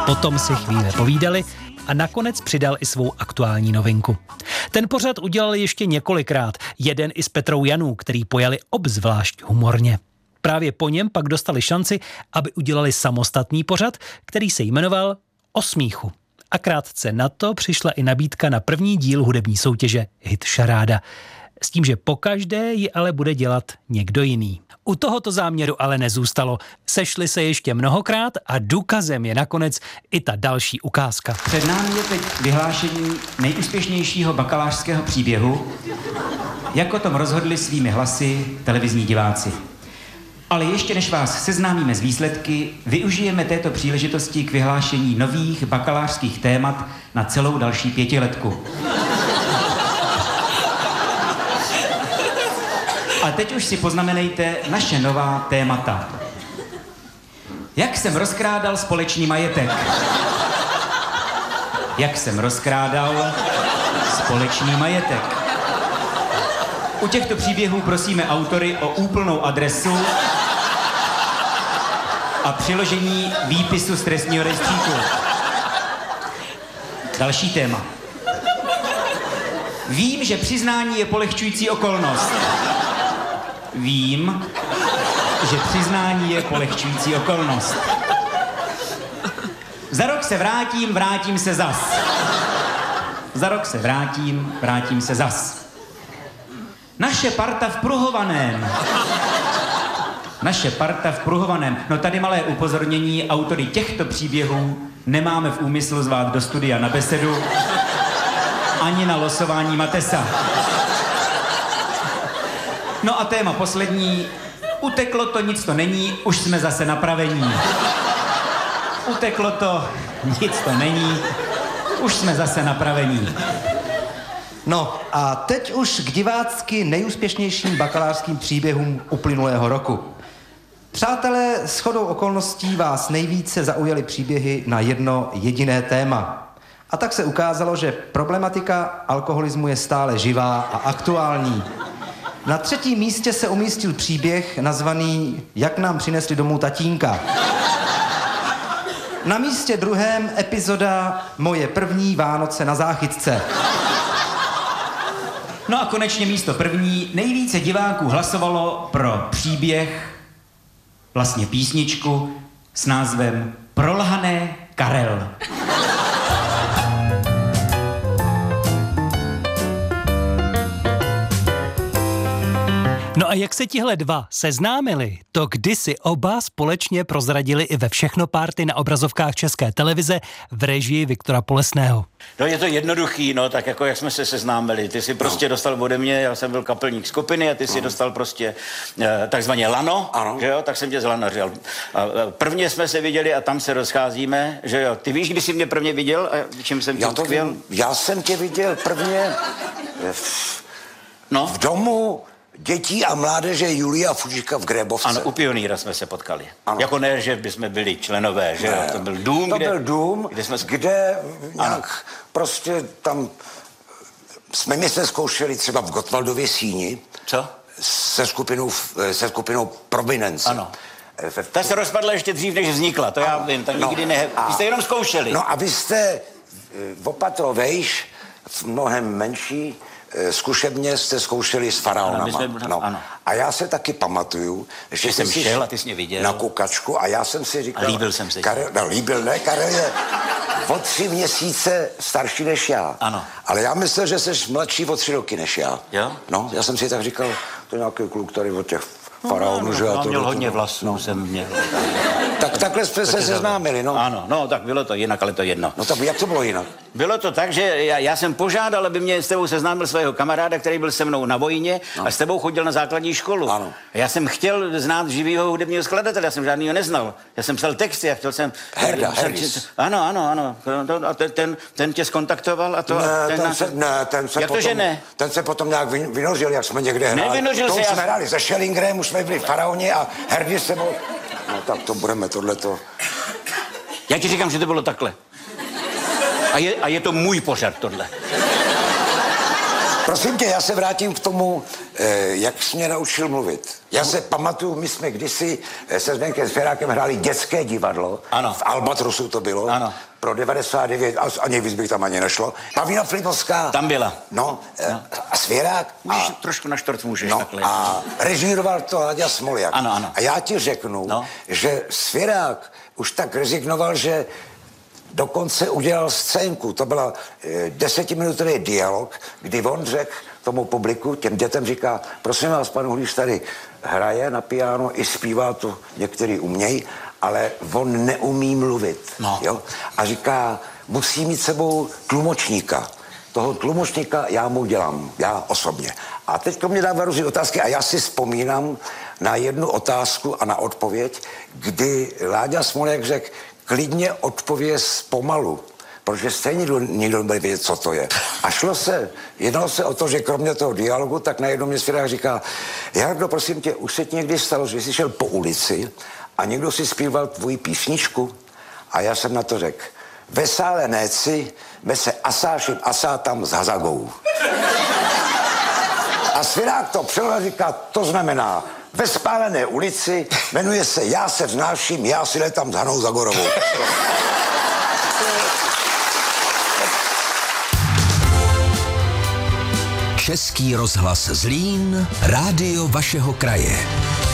Potom si chvíli povídali a nakonec přidal i svou aktuální novinku. Ten pořad udělali ještě několikrát, jeden i s Petrou Janů, který pojali obzvlášť humorně. Právě po něm pak dostali šanci, aby udělali samostatný pořad, který se jmenoval O smíchu. A krátce na to přišla i nabídka na první díl hudební soutěže Hit Šaráda. S tím, že pokaždé ji ale bude dělat někdo jiný. U tohoto záměru ale nezůstalo. Sešli se ještě mnohokrát a důkazem je nakonec i ta další ukázka. Před námi je teď vyhlášení nejúspěšnějšího bakalářského příběhu, jak o tom rozhodli svými hlasy televizní diváci. Ale ještě než vás seznámíme s výsledky, využijeme této příležitosti k vyhlášení nových bakalářských témat na celou další pětiletku. A teď už si poznamenejte naše nová témata. Jak jsem rozkrádal společný majetek? Jak jsem rozkrádal společný majetek? U těchto příběhů prosíme autory o úplnou adresu a přiložení výpisu z trestního rejstříku. Další téma. Vím, že přiznání je polehčující okolnost. Vím, že přiznání je polehčující okolnost. Za rok se vrátím se zas. Za rok se vrátím se zas. Naše parta v Pruhovaném. Naše parta v Pruhovaném. No tady malé upozornění, autory těchto příběhů nemáme v úmyslu zvát do studia na besedu ani na losování Matesa. No a téma poslední. Uteklo to, nic to není, už jsme zase napravení. Uteklo to, nic to není, už jsme zase napravení. No a teď už k divácky nejúspěšnějším bakalářským příběhům uplynulého roku. Přátelé, shodou okolností vás nejvíce zaujaly příběhy na jedno jediné téma. A tak se ukázalo, že problematika alkoholismu je stále živá a aktuální. Na 3. místě se umístil příběh nazvaný Jak nám přinesli domů tatínka. Na místě 2. epizoda Moje první Vánoce na záchytce. No a konečně místo 1. Nejvíce diváků hlasovalo pro příběh, vlastně písničku s názvem Prolhané Karel. No a jak se tihle dva seznámili, to kdysi oba společně prozradili i ve Všechno párty na obrazovkách České televize v režii Viktora Polesného. No je to jednoduchý, no, tak jako jak jsme se seznámili. Ty si prostě dostal ode mě, já jsem byl kapelník skupiny a ty si dostal prostě takzvaně lano, že jo, tak jsem tě zlanařil. Prvně jsme se viděli a tam se rozcházíme, že jo. Ty víš, kdy jsi mě prvně viděl a čím jsem tě utkvěl? Já jsem tě viděl prvně v domu dětí a mládeže Julia Fužika v Grébovce. Ano, u Pionýra jsme se potkali. Ano. Jako ne, že bychom byli členové, že jo? To byl dům, byl dům, kde nějak prostě tam my jsme zkoušeli třeba v Gottwaldově síni. Co? Se skupinou Prominence. Ano. Ta se rozpadla ještě dřív, než vznikla, to já vím, tak nikdy ne. Vy jste jenom zkoušeli. No a vy jste opatro vejš, v mnohem menší zkušebně jste zkoušeli s faraonama. Ano. A já se taky pamatuju, že jsem šel a ty jsi mě viděl. Na kukačku a já jsem si říkal... A líbil jsem si. Karel je o 3 měsíce starší než já. Ano. Ale já myslel, že jsi mladší o 3 roky než já. Jo? No, já jsem si tak říkal, to je nějaký kluk tady od těch faraonů, že já to... měl hodně vlasů, jsem měl. Tak takhle jste se seznámili, no. Ano, no, tak bylo to jinak, ale to jedno. No tak jak to bylo jinak? Bylo to tak, že já jsem požádal, aby mě s tebou seznámil svého kamaráda, který byl se mnou na vojně a s tebou chodil na základní školu. Ano. Já jsem chtěl znát živýho hudebního skladatele, já jsem žádnýho neznal. Já jsem psal texty a chtěl jsem... Herdis. Ano. A ten tě skontaktoval a to... Ten se jak potom, to, že ne? Ten se potom nějak vynořil, jak jsme někde hráli. Nevynořil se, už jsme hráli se Schellingerem, už jsme byli faraoni a Herdis se byl... No tak to budeme tohleto... Já ti říkám, že to bylo takhle. A je to můj pořad, tohle. Prosím tě, já se vrátím k tomu, jak jsi mě naučil mluvit. Já se pamatuju, my jsme kdysi se Zdenkem Svěrákem hráli dětské divadlo. Ano. V Albatrosu to bylo. Ano. Pro 99, ani víc bych tam ani nešlo. Pavlína Filipovská. Tam byla. No, a Svěrák. Můžeš trošku na štort můžeš takhle. A režíroval to Láďa Smoljak. Ano. A já ti řeknu, že Svěrák už tak rezignoval, že dokonce udělal scénku. To byla 10minutový dialog, kdy on řekl tomu publiku, těm dětem říká, prosím vás, pan Hulíš tady hraje na piano i zpívá to, některý umějí, ale on neumí mluvit. No. Jo? A říká, musí mít sebou tlumočníka. Toho tlumočníka já mu dělám, já osobně. A teď mě dává různé otázky a já si vzpomínám na jednu otázku a na odpověď, kdy Láďa Smoljak řekl, klidně odpověz pomalu, protože stejně nikdo nebude vědět, co to je. A jednalo se o to, že kromě toho dialogu, tak najednou mě Svěrák říká, Jardo, prosím tě, už se ti někdy stalo, že jsi šel po ulici a někdo si zpíval tvoji písničku? A já jsem na to řekl, ve sále néci, ve se asášim asátám s hazagou. A Svěrák to přeložil a říká, to znamená, ve spálené ulici, jmenuje se Já se vznáším, já si letám s Hanou Zagorovou. Český rozhlas Zlín, rádio vašeho kraje.